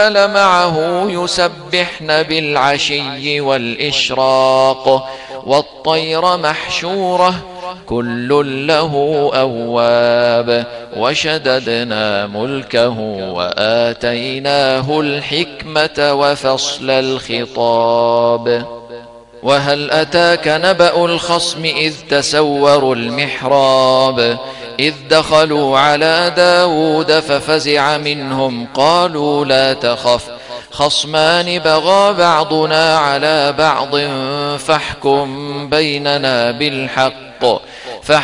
معه يسبحن بالعشي والإشراق والطير محشورة كل له أواب وشددنا ملكه وآتيناه الحكمة وفصل الخطاب. وهل أتاك نبأ الخصم إذ تسوروا المحراب إذ دخلوا على داود ففزع منهم قالوا لا تخف خصمان بغى بعضنا على بعض فاحكم بيننا بالحق